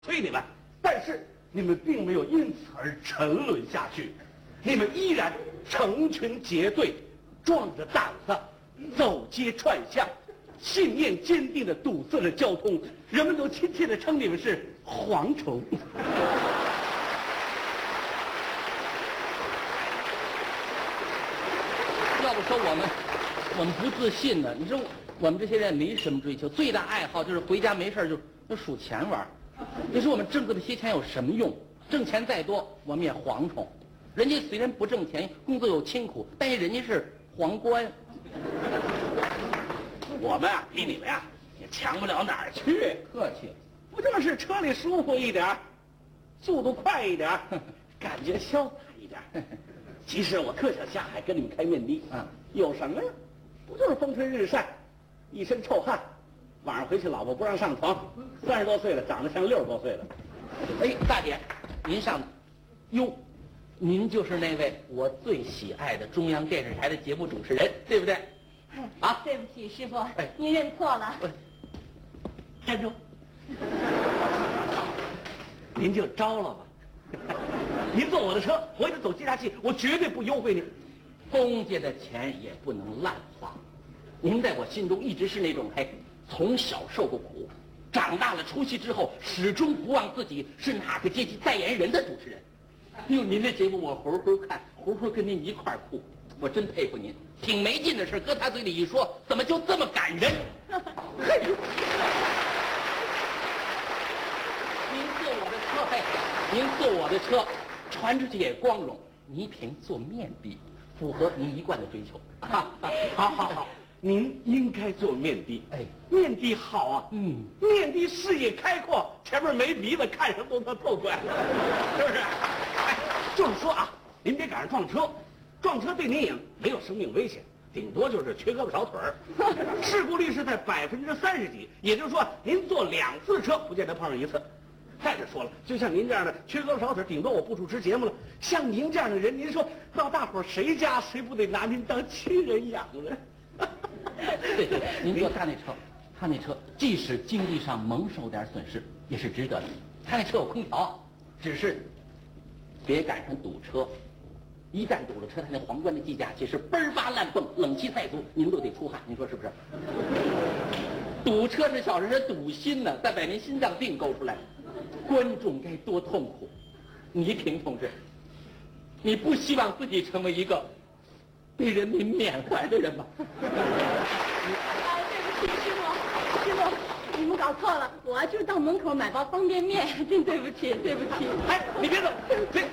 催你们，但是你们并没有因此而沉沦下去，你们依然成群结队，壮着胆子走街串巷，信念坚定地堵塞了交通，人们都亲切地称你们是蝗虫。 要不说我们不自信呢？你说我们这些人没什么追求，最大爱好就是回家没事就数钱玩。你说我们挣这么些钱有什么用？挣钱再多，我们也蝗虫。人家虽然不挣钱，工作又辛苦，但是人家是皇冠。 我们啊，比你们呀也强不了哪儿去。 客气， 不就是车里舒服一点，速度快一点，感觉潇洒一点。其实我特想下海跟你们开面的，有什么呀？不就是风吹日晒，一身臭汗，晚上回去老婆不让上床，30多岁了，长得像60多岁了。 哎，大姐，您上，哟，您就是那位我最喜爱的中央电视台的节目主持人，对不对？啊， 对不起，师傅，您认错了。 站住！您就招了吧。您坐我的车，我也得走接洽器，我绝对不优惠您。 公家的钱也不能滥花。您在我心中一直是那种从小受过苦，长大了出息之后始终不忘自己是哪个阶级代言人的主持人。用您的节目我回回看，回回跟您一块哭，我真佩服您。挺没劲的事搁他嘴里一说，怎么就这么感人？嘿，您坐我的车，您坐我的车，传出去也光荣。倪萍做面的，符合您一贯的追求。 好，您应该做面的。面的好啊，面的视野开阔，前面没鼻子，看什么都能透出来，是不是？就是说啊，您别赶上撞车，撞车对您也没有生命危险，顶多就是缺胳膊少腿儿，事故率是在30%几，也就是说您坐2次车不见得碰上1次。再者说了，就像您这样的缺胳膊少腿，顶多我不主持节目了。像您这样的人，您说到大伙谁家谁不得拿您当亲人养着？ 对，您坐他那车即使经济上蒙受点损失，也是值得的。他那车有空调，只是别赶上堵车。一旦堵了车，他那皇冠的计价器是嘣吧乱蹦，冷气再足，您都得出汗。您说是不是？堵车是小事，是堵心呢，再把您心脏病勾出来，观众该多痛苦。倪萍同志，你不希望自己成为一个被人民缅怀的人吗？ 对不起，师傅，你们搞错了，我就到门口买包方便面，真对不起。 你别走，别，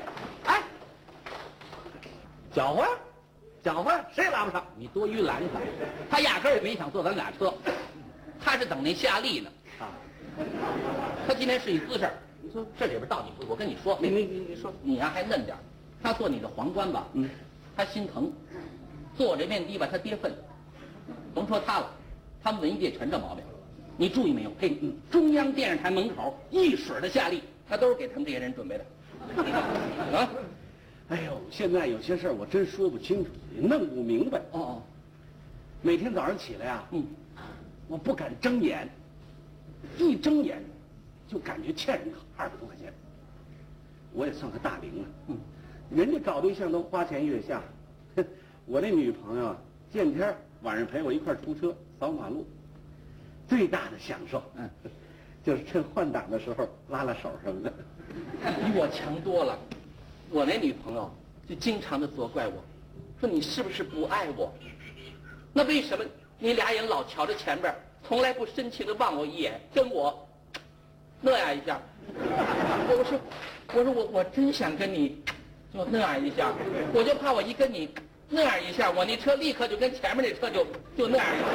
搅和，谁也拉不上。 你多余懒散，他压根儿也没想坐咱俩车，他是等那夏利呢。他今天是一姿势，你说这里边到底我跟你说， 你说， 你呀还嫩点儿，他做你的皇冠吧，他心疼；做我这面的吧，他跌份。甭说他了，他们文艺界全这毛病。你注意没有？中央电视台门口一水的夏利，那都是给他们这些人准备的。啊！ 哎呦，现在有些事儿我真说不清楚，也弄不明白。每天早上起来呀，我不敢睁眼，一睁眼就感觉欠人200多块钱。我也算个大龄了，人家搞对象都花前月下，我那女朋友见天晚上陪我一块出车扫马路，最大的享受，就是趁换挡的时候拉拉手什么的。 比我强多了。我那女朋友就经常的责怪我，说你是不是不爱我？那为什么你俩人老瞧着前边，从来不深情的望我一眼，跟我那样一下？我说我真想跟你就那样一下，我就怕我一跟你那样一下，我那车立刻就跟前面那车就那样一下。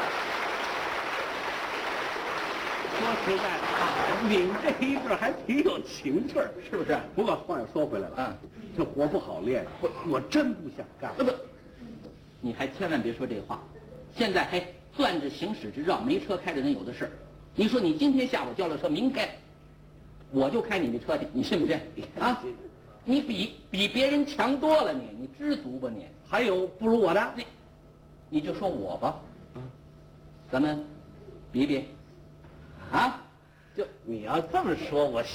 说实在的，你们这一对还挺有情趣儿，是不是？不过话又说回来了，这活不好练，我真不想干。 不，你还千万别说这话。现在还攥着行驶执照没车开的人有的是。你说你今天下午交了车，明天我就开你那车去，你信不信？啊，你比别人强多了，你知足吧你？ 还有不如我的， 你就说我吧，咱们比比。啊， 就你要这么说，我